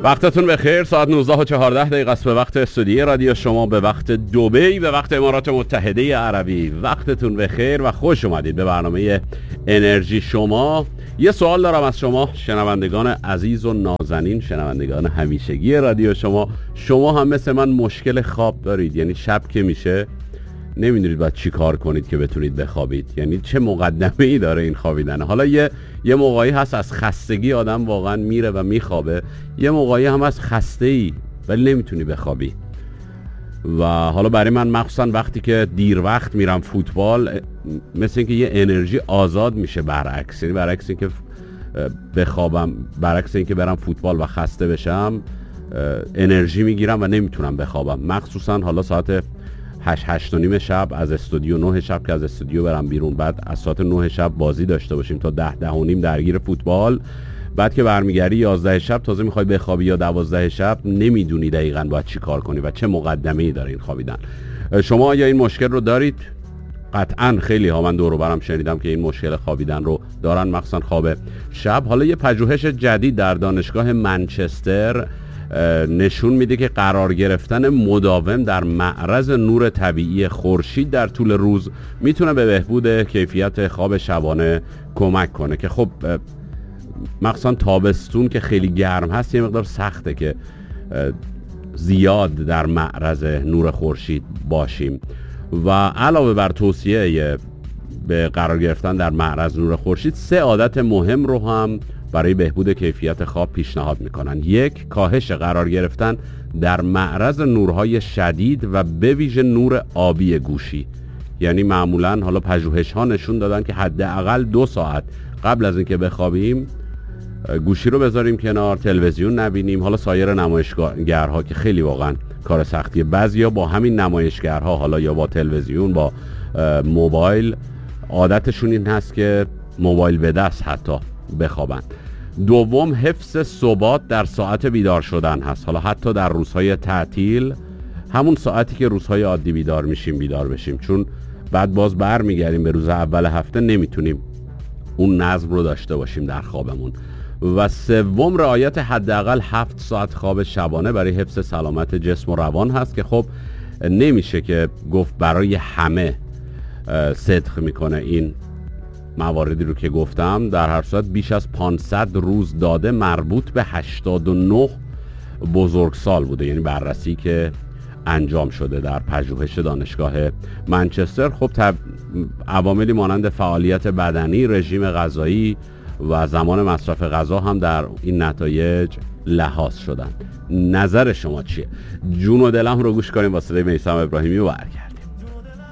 وقتتون بخیر. ساعت 19:14 است به وقت استودیوی رادیو شما، به وقت دبی، به وقت امارات متحده عربی. وقتتون بخیر و خوش اومدید به برنامه انرژی شما. یه سوال دارم از شما شنوندگان عزیز و نازنین، شنوندگان همیشگی رادیو شما هم مثل من مشکل خواب دارید؟ یعنی شب که میشه نمیدونید باید چی کار کنید که بتونید بخوابید؟ یعنی چه مقدمه‌ای داره این خوابیدن؟ حالا یه موقعی هست از خستگی آدم واقعا میره و میخوابه، یه موقعی هم از خسته‌ای ولی نمیتونی بخوابی. و حالا برای من مخصوصا وقتی که دیر وقت میرم فوتبال، مثل اینکه یه انرژی آزاد میشه، برعکس اینکه بخوابم، برعکس اینکه برم فوتبال و خسته بشم، انرژی میگیرم و نمیتونم بخوابم. مخصوصا حالا ساعت 8 و نیم شب از استودیو، 9 شب که از استودیو برم بیرون، بعد از ساعت 9 شب بازی داشته باشیم تا 10 و نیم درگیر فوتبال، بعد که برمیگردی 11 شب تازه میخوای بخوابی یا 12 شب، نمیدونی دقیقاً باید چی کار کنی و چه مقدمه‌ای داره این خوابیدن. شما آیا این مشکل رو دارید؟ قطعاً خیلی ها من دور و برم شنیدم که این مشکل خوابیدن رو دارن، مخصوصا خواب شب. حالا یه پژوهش جدید در دانشگاه منچستر نشون میده که قرار گرفتن مداوم در معرض نور طبیعی خورشید در طول روز میتونه به بهبود کیفیت خواب شبانه کمک کنه، که خب مخصوصا تابستون که خیلی گرم هست یه مقدار سخته که زیاد در معرض نور خورشید باشیم. و علاوه بر توصیه به قرار گرفتن در معرض نور خورشید، 3 عادت مهم رو هم برای بهبود کیفیت خواب پیشنهاد میکنن. 1. کاهش قرار گرفتن در معرض نورهای شدید و به ویژه نور آبی گوشی. یعنی معمولا حالا پژوهش ها نشون دادن که حداقل 2 ساعت قبل از اینکه بخوابیم گوشی رو بذاریم کنار، تلویزیون نبینیم. حالا سایر نمایشگرها که خیلی واقعا کار سختیه، بعضیا با همین نمایشگرها، حالا یا با تلویزیون، با موبایل، عادتشون این هست که موبایل به دست حتی بخوابن. 2. حفظ ثبات در ساعت بیدار شدن هست. حالا حتی در روزهای تعطیل، همون ساعتی که روزهای عادی بیدار میشیم بیدار بشیم، چون بعد باز برمیگردیم به روز اول هفته، نمیتونیم اون نظم رو داشته باشیم در خوابمون. و 3. رعایت حداقل 7 ساعت خواب شبانه برای حفظ سلامت جسم و روان هست، که خب نمیشه که گفت برای همه صدق میکنه این مواردی رو که گفتم. در هر صورت بیش از 500 روز داده مربوط به 89 بزرگسال بوده، یعنی بررسی که انجام شده در پژوهش دانشگاه منچستر. خب عواملی مانند فعالیت بدنی، رژیم غذایی و زمان مصرف غذا هم در این نتایج لحاظ شدن. نظر شما چیه؟ جون و دلم رو گوش کنیم با صدای میثم ابراهیمی و برگرد.